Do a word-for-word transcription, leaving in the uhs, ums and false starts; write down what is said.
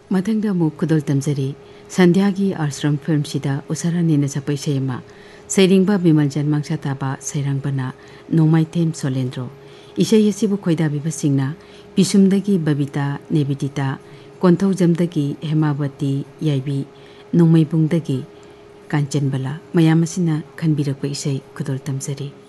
मथंगदा मु खुदोल तमजरी संध्या की आश्रम फिल्म सिदा उसरा नेना सपै सेमा सैरिंगबा बिमल जनमांगसा ताबा सैरांगबना नोमाइथेम सोलेंद्रो इसे यसिबु खोइदा बिबसिंगना पिसुमदगी बबिता नेबिदिता कोंथौजमदगी हेमावती याइबी नोंमैबुंगदगी कांचनबला मयामसिना खनबिरकपै इसे खुदोल तमजरी।